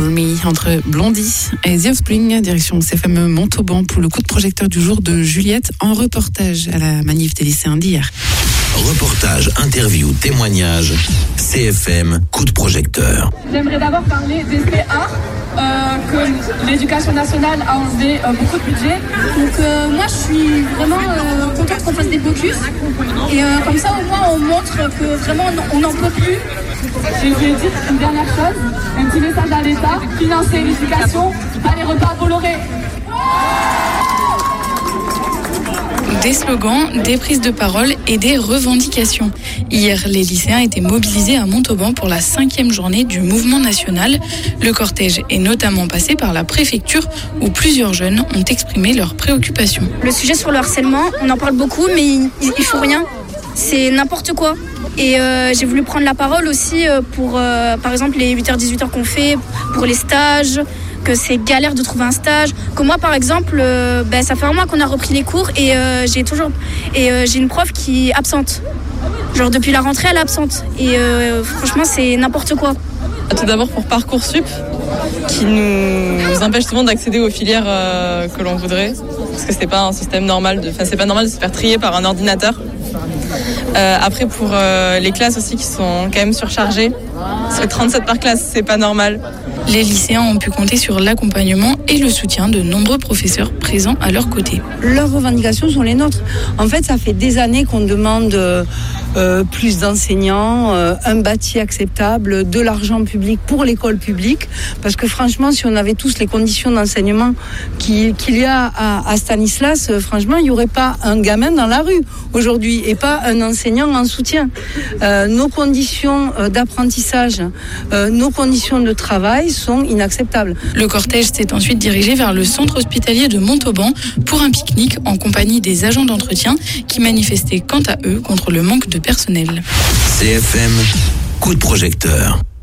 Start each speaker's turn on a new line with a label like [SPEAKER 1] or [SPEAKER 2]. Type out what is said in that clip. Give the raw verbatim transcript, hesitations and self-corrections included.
[SPEAKER 1] For Me entre Blondie et The Offspring, direction ces fameux Montauban pour le coup de projecteur du jour de Juliette en reportage à la manif des lycéens d'hier.
[SPEAKER 2] Reportage, interview, témoignage, C F M, coup de projecteur.
[SPEAKER 3] J'aimerais d'abord parler des C A, euh, que l'éducation nationale a enlevé euh, beaucoup de budget.
[SPEAKER 4] Donc euh, moi je suis vraiment euh, contente qu'on fasse des blocus. Et euh, comme ça au moins on montre que vraiment on n'en peut plus.
[SPEAKER 3] Je vais dire une dernière chose, un petit message à l'État, financer l'éducation, pas les repas colorés.
[SPEAKER 5] Des slogans, des prises de parole et des revendications. Hier, les lycéens étaient mobilisés à Montauban pour la cinquième journée du mouvement national. Le cortège est notamment passé par la préfecture où plusieurs jeunes ont exprimé leurs préoccupations.
[SPEAKER 4] Le sujet sur le harcèlement, on en parle beaucoup mais il ne faut rien. C'est n'importe quoi. Et euh, j'ai voulu prendre la parole aussi pour, euh, par exemple, les huit heures dix-huit heures qu'on fait, pour les stages, que c'est galère de trouver un stage. Que moi, par exemple, euh, ben, ça fait un mois qu'on a repris les cours et euh, j'ai toujours et euh, j'ai une prof qui est absente. Genre depuis la rentrée, elle est absente. Et euh, franchement, c'est n'importe quoi.
[SPEAKER 6] Tout d'abord pour Parcoursup, qui nous empêche souvent d'accéder aux filières euh, que l'on voudrait, parce que c'est pas un système normal. De, enfin, c'est pas normal de se faire trier par un ordinateur. Euh, après pour euh, les classes aussi qui sont quand même surchargées, parce que trente-sept par classe, c'est pas normal.
[SPEAKER 5] Les lycéens ont pu compter sur l'accompagnement et le soutien de nombreux professeurs présents à leur côté.
[SPEAKER 7] Leurs revendications sont les nôtres. En fait, ça fait des années qu'on demande euh, plus d'enseignants, euh, un bâti acceptable, de l'argent public pour l'école publique. Parce que franchement, si on avait tous les conditions d'enseignement qu'il, qu'il y a à, à Stanislas, euh, franchement, il n'y aurait pas un gamin dans la rue aujourd'hui et pas un enseignant en soutien. Euh, nos conditions euh, d'apprentissage, euh, nos conditions de travail sont inacceptables.
[SPEAKER 5] Le cortège s'est ensuite dirigé vers le centre hospitalier de Montauban pour un pique-nique en compagnie des agents d'entretien qui manifestaient quant à eux contre le manque de personnel.
[SPEAKER 2] C F M, coup de projecteur.